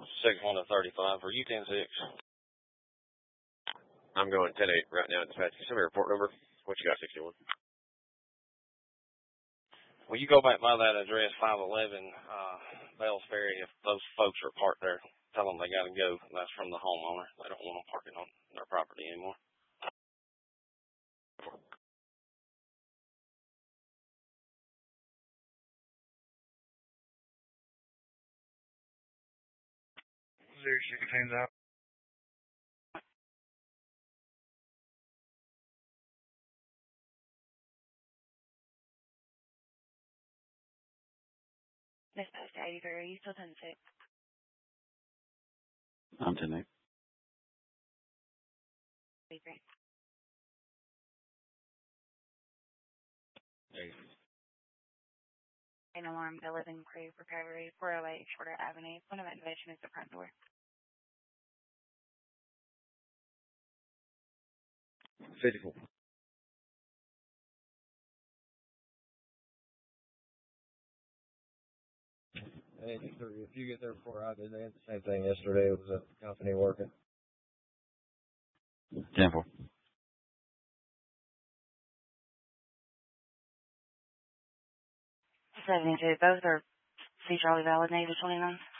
6-1 to 35. Are you 10-6? I'm going 10-8 right now. Dispatch. Send me a report number. What you got, 61? Will you go back by that address, 511 Bells Ferry? If those folks are parked there, tell them they got to go. That's from the homeowner. They don't want them parking on their property anymore. There's your time's out. Dispatch to 83. Are you still 10-6? I'm 10-8. 83. 8. An alarm, the living crew recovery, 408 Shorter Avenue. Point of activation is the front door. 54. Hey, if you get there before I did, they had the same thing yesterday. It was a company working. 10-4. 72. Both are C. Charlie Valid, Navy 29.